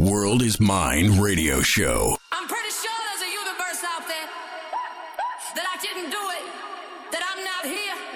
World is Mine radio show. I'm pretty sure there's a universe out there that I didn't do it, that I'm not here.